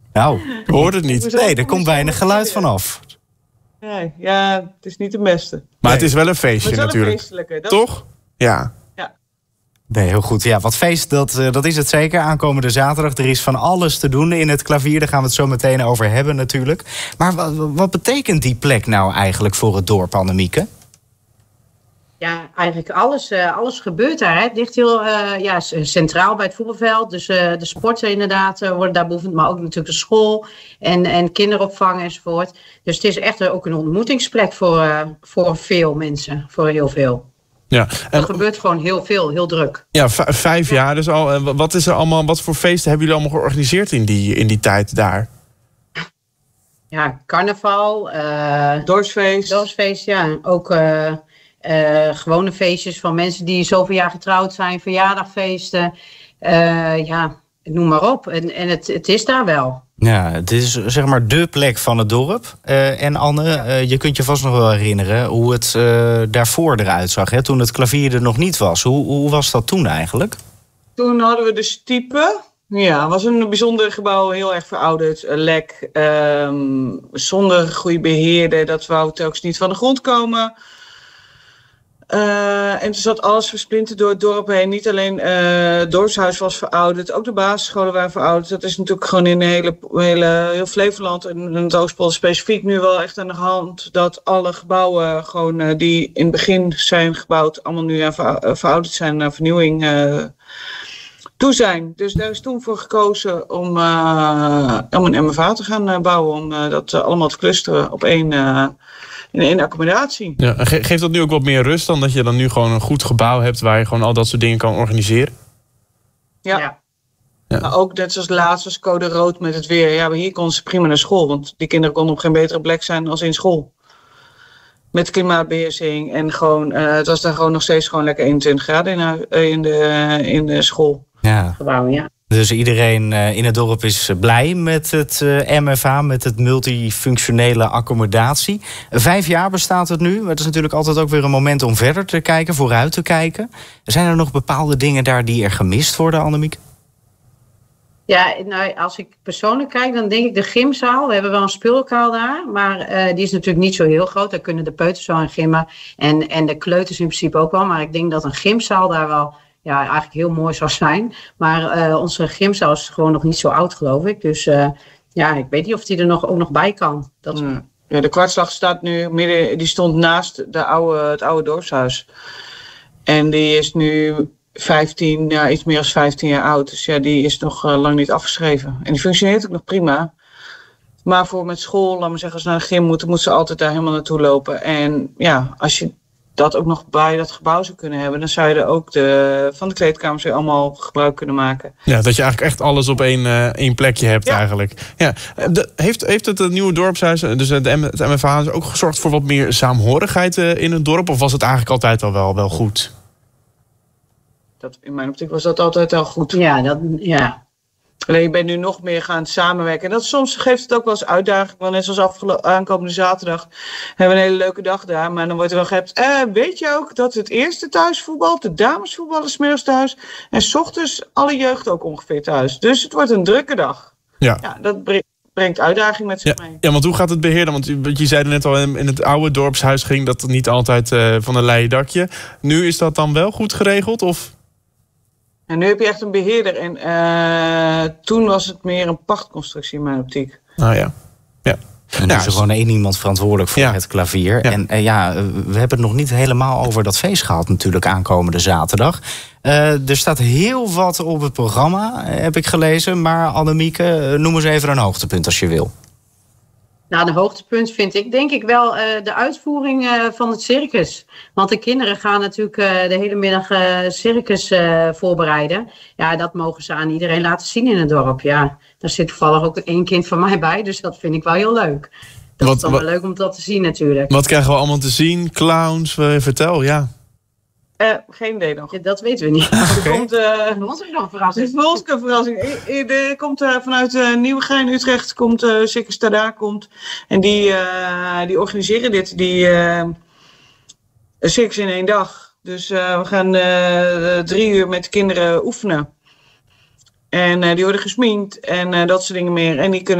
Nou, Ik hoorde het niet. nee, er komt weinig geluid vanaf. Nee, ja, het is niet de beste. Maar het is wel een feestje Maar het is wel natuurlijk. een feestelijke. Toch? Ja. Nee, heel goed. Ja, wat feest, dat is het zeker. Aankomende zaterdag. Er is van alles te doen in het klavier. Daar gaan we het zo meteen over hebben natuurlijk. Maar wat betekent die plek nou eigenlijk voor het dorp, Annemieke? Ja, eigenlijk alles gebeurt daar. Hè. Het ligt heel centraal bij het voetbalveld. Dus de sporten inderdaad worden daar beoefend. Maar ook natuurlijk de school en kinderopvang enzovoort. Dus het is echt ook een ontmoetingsplek voor veel mensen. Voor heel veel. Ja. Er gebeurt gewoon heel veel, heel druk. Ja, 5 jaar dus al. En wat is er allemaal? Wat voor feesten hebben jullie allemaal georganiseerd in die tijd daar? Ja, carnaval. Dorpsfeest, ja. Ook gewone feestjes van mensen die zoveel jaar getrouwd zijn. Verjaardagfeesten. Noem maar op. En het is daar wel. Ja, het is zeg maar dé plek van het dorp. En Anne, je kunt je vast nog wel herinneren hoe het daarvoor eruit zag. Hè? Toen het klavier er nog niet was. Hoe was dat toen eigenlijk? Toen hadden we de Stiepe. Ja, het was een bijzonder gebouw, heel erg verouderd. Lek, zonder goede beheerder. Dat wou telkens niet van de grond komen. En toen zat alles versplinterd door het dorp heen. Niet alleen het dorpshuis was verouderd, ook de basisscholen waren verouderd. Dat is natuurlijk gewoon in heel Flevoland en het Oostpolder specifiek nu wel echt aan de hand. Dat alle gebouwen gewoon die in het begin zijn gebouwd, allemaal nu verouderd zijn naar vernieuwing toe zijn. Dus daar is toen voor gekozen om een MFA te gaan bouwen. Om dat allemaal te clusteren op in één accommodatie. Ja, geeft dat nu ook wat meer rust dan dat je dan nu gewoon een goed gebouw hebt waar je gewoon al dat soort dingen kan organiseren? Ja. Maar ook net zoals laatst was code rood met het weer. Ja, maar hier konden ze prima naar school. Want die kinderen konden op geen betere plek zijn als in school. Met klimaatbeheersing en gewoon, het was daar gewoon nog steeds gewoon lekker 21 graden in de school. Ja. Gebouw, ja. Dus iedereen in het dorp is blij met het MFA, met het multifunctionele accommodatie. 5 jaar bestaat het nu. Het is natuurlijk altijd ook weer een moment om verder te kijken, vooruit te kijken. Zijn er nog bepaalde dingen daar die er gemist worden, Annemieke? Ja, nou, als ik persoonlijk kijk, dan denk ik de gymzaal. We hebben wel een speellokaal daar, maar die is natuurlijk niet zo heel groot. Daar kunnen de peuters wel in gymmen en de kleuters in principe ook wel. Maar ik denk dat een gymzaal daar wel eigenlijk heel mooi zou zijn. Maar onze gymzaal is gewoon nog niet zo oud, geloof ik. Dus ik weet niet of die er ook nog bij kan. Ja, de kwartslag staat nu midden, die stond naast het oude dorpshuis. En die is nu iets meer dan 15 jaar oud. Dus ja, die is nog lang niet afgeschreven. En die functioneert ook nog prima. Maar voor met school, laat maar zeggen, als ze naar de gym moeten ze altijd daar helemaal naartoe lopen. En ja, als je dat ook nog bij dat gebouw zou kunnen hebben, dan zou je er ook van de kleedkamers weer allemaal gebruik kunnen maken. Ja, dat je eigenlijk echt alles op één plekje hebt eigenlijk. Ja. Heeft het nieuwe dorpshuis, dus het MFA, ook gezorgd voor wat meer saamhorigheid in het dorp? Of was het eigenlijk altijd al wel goed? In mijn optiek was dat altijd al goed. Ja. Alleen je bent nu nog meer gaan samenwerken. En soms geeft het ook wel eens uitdaging. Want net zoals aankomende zaterdag hebben we een hele leuke dag daar. Maar dan wordt er wel gehept. Weet je ook dat het eerste thuisvoetbal, de damesvoetbal is 's middags thuis. En 's ochtends alle jeugd ook ongeveer thuis. Dus het wordt een drukke dag. Ja, dat brengt uitdaging met zich mee. Ja, want hoe gaat het beheerden? Want je zei net al, in het oude dorpshuis ging dat niet altijd van een leien dakje. Nu is dat dan wel goed geregeld? Of? En nu heb je echt een beheerder. En toen was het meer een pachtconstructie in mijn optiek. Ah ja. En nu is er gewoon 1 iemand verantwoordelijk voor het klavier. Ja. En we hebben het nog niet helemaal over dat feest gehad natuurlijk aankomende zaterdag. Er staat heel wat op het programma, heb ik gelezen. Maar Annemieke, noem eens even een hoogtepunt als je wil. Nou, de hoogtepunt vind ik denk ik wel de uitvoering van het circus. Want de kinderen gaan natuurlijk de hele middag circus voorbereiden. Ja, dat mogen ze aan iedereen laten zien in het dorp. Ja, daar zit toevallig ook 1 kind van mij bij, dus dat vind ik wel heel leuk. Dat is dan wel leuk om dat te zien natuurlijk. Wat krijgen we allemaal te zien? Clowns, vertel, ja. Geen idee nog. Ja, dat weten we niet. Er komt nog een verrassing. voor ons een verrassing. Er komt vanuit Nieuwegein, Utrecht, Circus Tada komt. En die organiseren dit, circus in 1 dag. Dus we gaan 3 uur met de kinderen oefenen. En die worden gesminkt en dat soort dingen meer. En die kunnen